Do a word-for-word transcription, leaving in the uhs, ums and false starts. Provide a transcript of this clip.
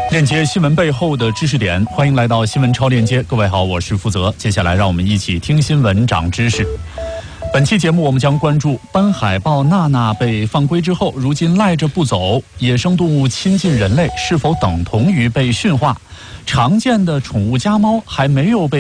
链接新闻背后的知识点，欢迎来到新闻超链接。各位好，我是负责。接下来让我们一起听新闻长知识。本期节目我们将关注斑海豹娜娜被放归之后，如今赖着不走，野生动物亲近人类是否等同于被驯化？常见的宠物家猫还没有被